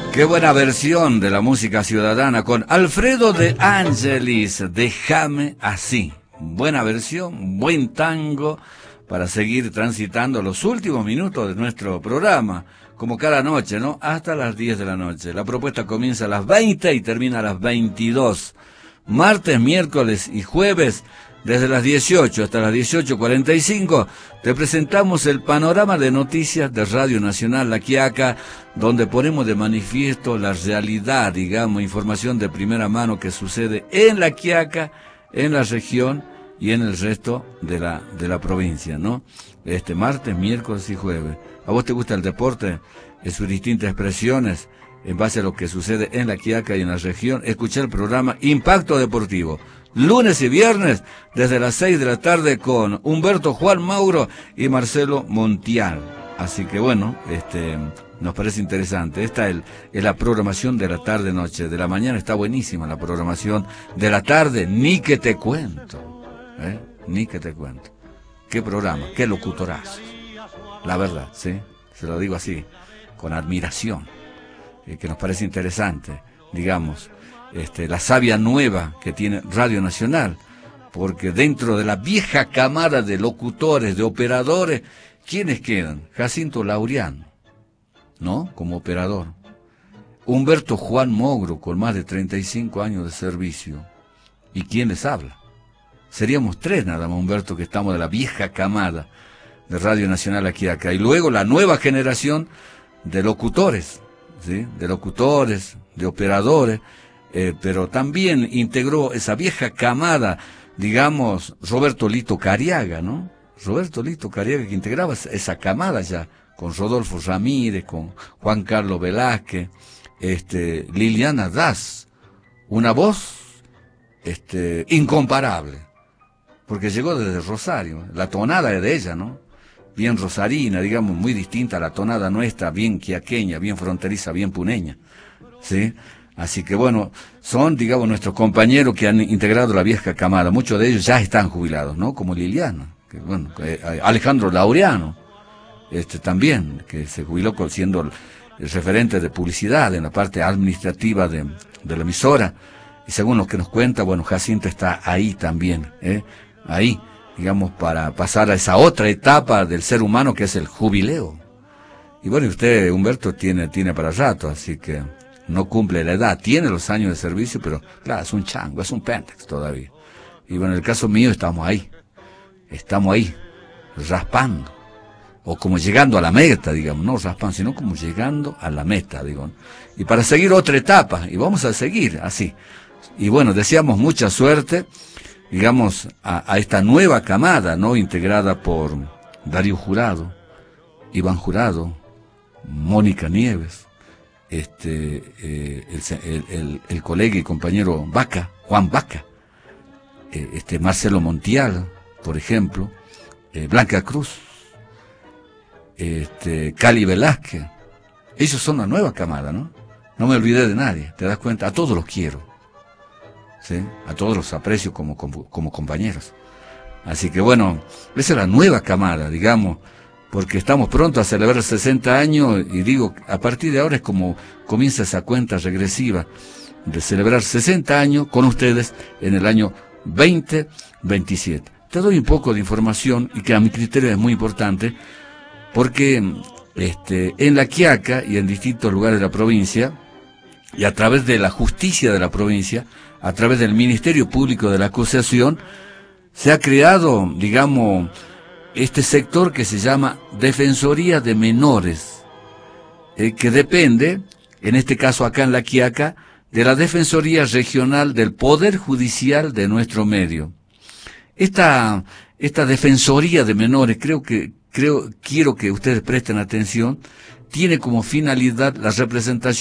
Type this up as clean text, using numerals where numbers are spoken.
Qué buena versión de la música ciudadana con Alfredo de Angelis, Déjame así. Buena versión, buen tango para seguir transitando los últimos minutos de nuestro programa, como cada noche, ¿no? Hasta las 10 de la noche. La propuesta comienza a las 20 y termina a las 22. Martes, miércoles y jueves, desde las 18 hasta las 18:45, te presentamos el panorama de noticias de Radio Nacional La Quiaca, donde ponemos de manifiesto la realidad, digamos, información de primera mano que sucede en La Quiaca, en la región y en el resto de la provincia, ¿no? Martes, miércoles y jueves. ¿A vos te gusta el deporte en sus distintas expresiones? En base a lo que sucede en La Quiaca y en la región, escuchar el programa Impacto Deportivo. Lunes y viernes, desde las 6 de la tarde, con Humberto Juan Mauro y Marcelo Montiel. Así que bueno, nos parece interesante. Esta es la programación de la tarde-noche. De la mañana está buenísima la programación. De la tarde, ni que te cuento. Ni que te cuento. Qué programa, qué locutorazo. La verdad, ¿sí? Se lo digo así, con admiración. Que nos parece interesante, digamos, la savia nueva que tiene Radio Nacional, porque dentro de la vieja camada de locutores, de operadores, ¿quiénes quedan? Jacinto Laureano, ¿no? Como operador. Humberto Juan Mogro, con más de 35 años de servicio. ¿Y quién les habla? Seríamos tres nada más, Humberto, que estamos de la vieja camada de Radio Nacional aquí acá. Y luego la nueva generación de locutores, ¿sí? De locutores, de operadores, pero también integró esa vieja camada, digamos, Roberto Lito Cariaga, ¿no? Roberto Lito Cariaga, que integraba esa camada ya, con Rodolfo Ramírez, con Juan Carlos Velázquez, Liliana Das, una voz, incomparable, porque llegó desde Rosario, la tonada es de ella, ¿no? Bien rosarina, digamos, muy distinta a la tonada nuestra, bien quiaqueña, bien fronteriza, bien puneña, ¿sí? Así que bueno, son, digamos, nuestros compañeros que han integrado la vieja camada. Muchos de ellos ya están jubilados, ¿no? Como Liliana, que bueno, Alejandro Laureano, también, que se jubiló siendo el referente de publicidad en la parte administrativa de la emisora. Y según lo que nos cuenta, bueno, Jacinto está ahí también, ahí, digamos, para pasar a esa otra etapa del ser humano que es el jubileo. Y bueno, y usted, Humberto, tiene para rato, así que no cumple la edad, tiene los años de servicio, pero claro, es un chango, es un péntex todavía. Y bueno, en el caso mío estamos ahí, raspando, o como llegando a la meta, digamos, no raspando, sino como llegando a la meta, digo. Y para seguir otra etapa, y vamos a seguir así. Y bueno, deseamos mucha suerte, digamos, a esta nueva camada, ¿no? Integrada por Darío Jurado, Iván Jurado, Mónica Nieves, el colega y compañero Vaca, Juan Vaca, Marcelo Montiel, por ejemplo, Blanca Cruz, Cali Velázquez. Ellos son la nueva camada, ¿no? No me olvidé de nadie, ¿te das cuenta? A todos los quiero, ¿sí? A todos los aprecio como compañeros. Así que bueno, esa es la nueva camada, digamos, porque estamos pronto a celebrar 60 años y digo, a partir de ahora es como comienza esa cuenta regresiva de celebrar 60 años con ustedes en el año 2027. Te doy un poco de información y que a mi criterio es muy importante porque en La Quiaca y en distintos lugares de la provincia y a través de la justicia de la provincia, a través del Ministerio Público de la Acusación, se ha creado, digamos, este sector que se llama Defensoría de Menores, que depende, en este caso acá en La Quiaca, de la Defensoría Regional del Poder Judicial de nuestro medio. Esta Defensoría de Menores, quiero que ustedes presten atención, tiene como finalidad la representación